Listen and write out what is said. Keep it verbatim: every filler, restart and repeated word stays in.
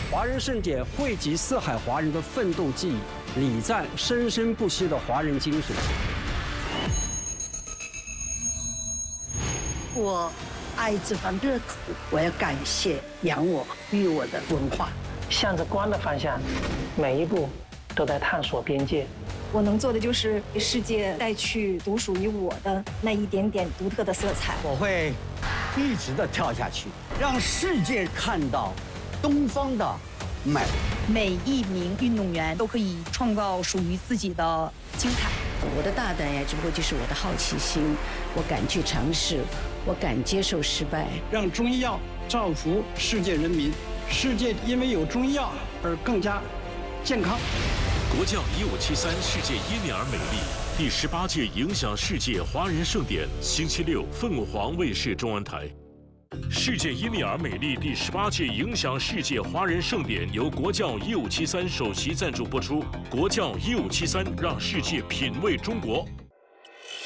华人盛典汇集四海华人的奋斗记忆，礼赞生生不息的华人精神。 我爱这番热土，我要感谢养我育我的文化。 向着光的方向，每一步都在探索边界。 我能做的就是给世界带去独属于我的那一点点独特的色彩。 我会一直的跳下去，让世界看到东方的美。 每一名运动员都可以创造属于自己的精彩。 我的大胆呀，只不过就是我的好奇心，我敢去尝试，我敢接受失败。 让中医药造福世界人民，世界因为有中医药而更加健康。 国教一五七三世界因你而美丽第十八届影响世界华人盛典，星期六凤凰卫视中文台。世界因你而美丽第十八届影响世界华人盛典由国教一五七三首席赞助播出。国教一五七三，让世界品味中国。